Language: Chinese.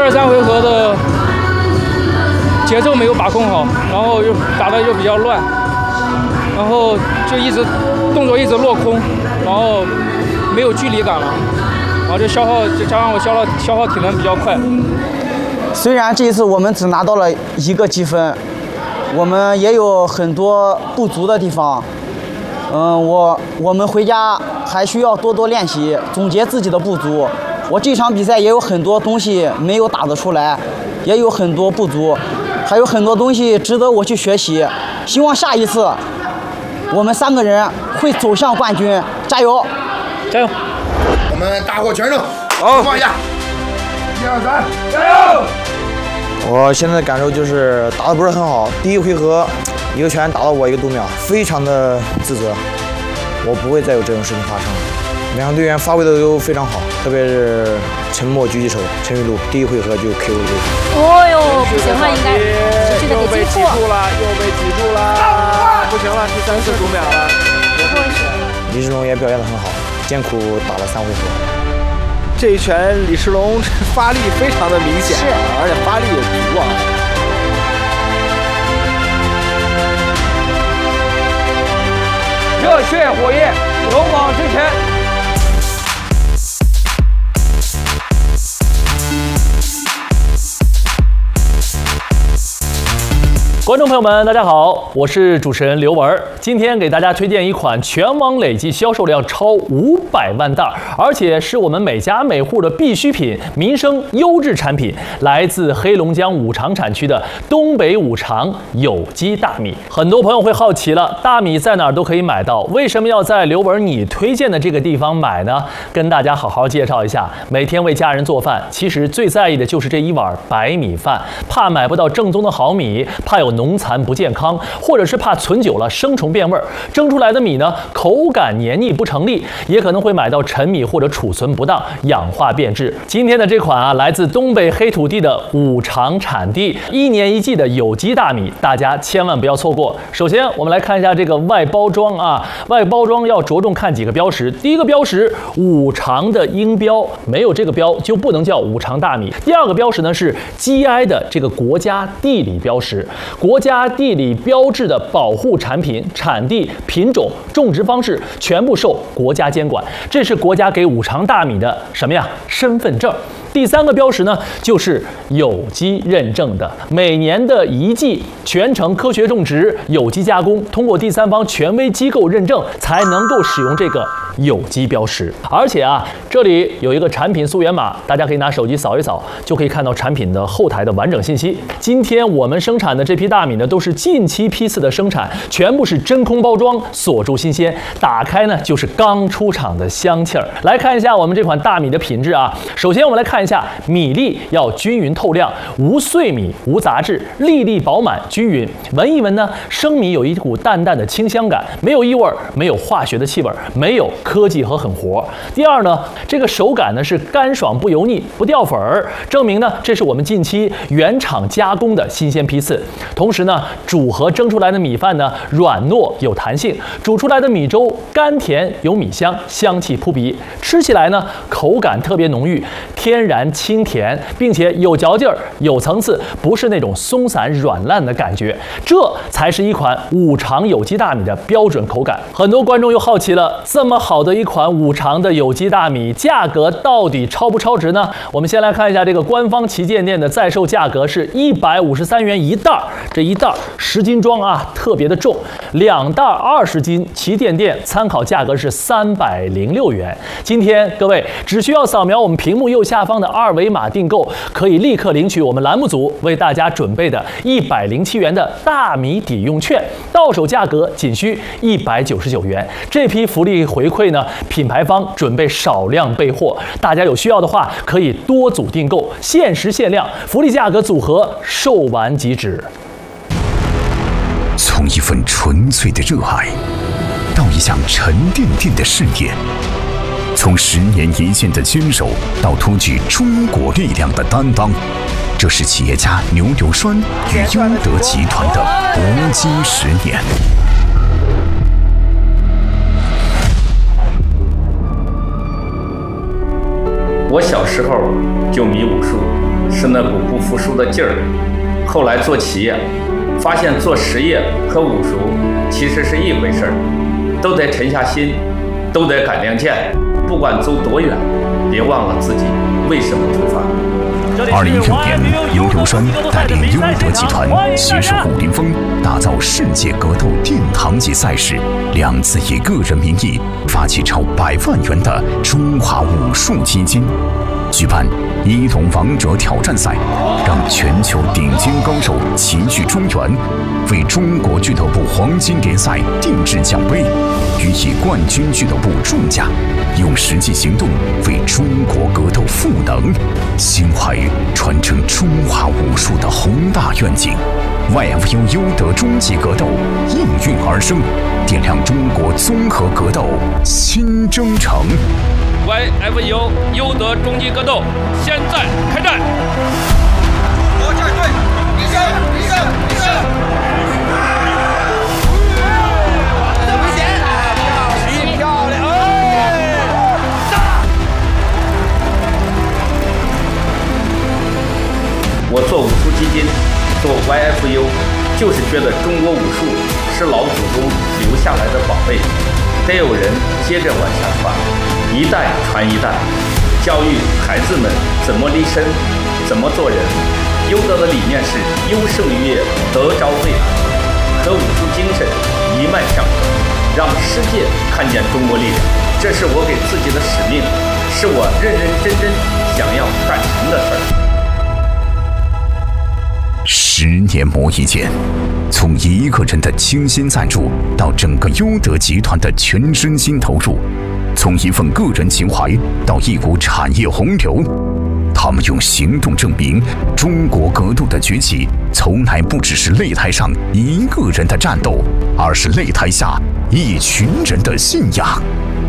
2、3回合的节奏没有把控好，然后又打得又比较乱，然后就一直动作一直落空，然后没有距离感了，然后就加上我消耗体能比较快。 虽然这一次我们只拿到了1个积分，我们也有很多不足的地方。我们回家还需要多练习，总结自己的不足。我这场比赛也有很多东西没有打得出来，也有很多不足，还有很多东西值得我去学习。希望下一次我们3个人会走向冠军，加油！ 加油！ 我们大获全胜， 好， 放下！1、2、3，加油！ 我现在的感受就是打得不是很好，第1回合一个拳打到我1个度秒，非常的自责，我不会再有这种事情发生了。2个队员发挥的都非常好，特别是沉默狙击手陈玉露，第1回合就 KO 了对方。 哦呦，不行了，应该持续的给击破。 又被击住了，不行了，第3次读秒了。 李世龙也表现得很好，艰苦打了3回合。 这一拳李世龙发力非常的明显，而且发力也足啊。 热血火焰，勇往直前。 观众朋友们，大家好，我是主持人刘文。今天给大家推荐一款全网累计销售量超500万袋，而且是我们每家每户的必需品、民生优质产品，来自黑龙江五常产区的东北五常有机大米。很多朋友会好奇了，大米在哪儿都可以买到，为什么要在刘文你推荐的这个地方买呢？跟大家好好介绍一下。每天为家人做饭，其实最在意的就是这一碗白米饭，怕买不到正宗的好米，怕有农残不健康，或者是怕存久了生虫变味儿，蒸出来的米呢口感黏腻不成立，也可能会买到陈米或者储存不当，氧化变质。今天的这款来自东北黑土地的五常产地，1年1季的有机大米，大家千万不要错过。首先我们来看一下这个外包装啊，外包装要着重看几个标识。第一个标识，五常的英标，没有这个标就不能叫五常大米。第2个标识呢是 GI 的这个国家地理标识，国家地理标志的保护产品、产地、品种、种植方式全部受国家监管，这是国家给五常大米的什么呀？身份证。第3个标识呢，就是有机认证的，每年的1季全程科学种植、有机加工，通过第3方权威机构认证，才能够使用这个有机标识。而且啊，这里有一个产品溯源码，大家可以拿手机扫一扫，就可以看到产品的后台的完整信息。今天我们生产的这批大米呢，都是近期批次的生产，全部是真空包装，锁住新鲜，打开呢就是刚出厂的香气儿。来看一下我们这款大米的品质啊，首先我们来看一下米粒要均匀透亮，无碎米，无杂质，粒粒饱满均匀。闻一闻呢，生米有一股淡淡的清香感，没有异味，没有化学的气味，没有科技和狠活。第2呢，这个手感呢是干爽不油腻，不掉粉儿，证明呢这是我们近期原厂加工的新鲜批次。同时呢，煮和蒸出来的米饭呢软糯有弹性，煮出来的米粥甘甜有米香，香气扑鼻，吃起来呢口感特别浓郁，天然清甜，并且有嚼劲儿、有层次，不是那种松散软烂的感觉，这才是一款五常有机大米的标准口感。很多观众又好奇了，这么好的一款五常的有机大米，价格到底超不超值呢？我们先来看一下这个官方旗舰店的在售价格是153元1袋，这一袋10斤装啊，特别的重，2袋20斤，旗舰店参考价格是306元。今天各位只需要扫描我们屏幕右下方的2维码订购，可以立刻领取我们栏目组为大家准备的107元的大米抵用券，到手价格仅需199元。这批福利回馈呢，品牌方准备少量备货，大家有需要的话可以多组订购，限时限量，福利价格组合售完即止。 从一份纯粹的热爱，到一项沉甸甸的事业，从10年一线的坚守，到托举中国力量的担当，这是企业家牛柳栓与优德集团的搏击10年。 我小时候就迷武术， 是那股不服输的劲儿。后来做企业，发现做实业和武术其实是一回事儿，都得沉下心，都得赶亮剑，不管走多远，别忘了自己为什么出发。 2016年，尤流栓带领优德集团携手武林风，打造世界格斗殿堂级赛事，2次以个人名义发起超100万元的中华武术基金，举办一龙王者挑战赛，让全球顶尖高手齐聚中原，为中国俱乐部黄金联赛定制奖杯，予以冠军俱乐部重价，用实际行动为中国格斗赋能，心怀传承中华武术的宏大愿景。YFU 优德终极格斗应运而生，点亮中国综合格斗新征程。 YFU 优德终极格斗现在开战！ 我站队，一胜，一胜，一胜！危险！漂亮！ 我做武术基金，做 YFU， 就是觉得中国武术是老祖宗留下来的宝贝，得有人接着往下传，一代传一代，教育孩子们怎么立身，怎么做人。优德的理念是优胜于业，得着未来，和武术精神一脉相承，让世界看见中国力量，这是我给自己的使命，是我认认真真想要干成的事儿。 10年磨一剑，从一个人的倾心赞助到整个优德集团的全身心投入，从一份个人情怀到一股产业洪流，他们用行动证明，中国格斗的崛起从来不只是擂台上一个人的战斗，而是擂台下一群人的信仰。